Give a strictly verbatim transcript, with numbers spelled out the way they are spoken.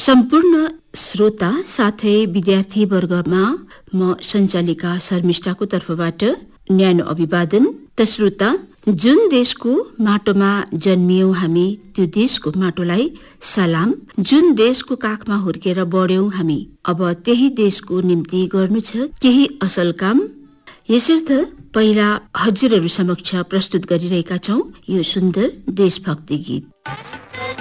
सम्पूर्ण श्रोता साथै विद्यार्थी वर्गमा म सञ्चालिका शर्मिष्ठाको तर्फबाट न्यानो अभिवादन। त श्रोता, जुन देशको माटोमा जन्मियौं हामी त्यो देशको माटोलाई सलाम। जुन देशको काखमा हुर्केर बढ्यौं हामी अब त्यही देशको निम्ति गर्नु छ केही असल काम। यसर्थ पहिला हजुरहरू समक्ष प्रस्तुत गरिरहेका छौं यो सुन्दर देशभक्ति गीत।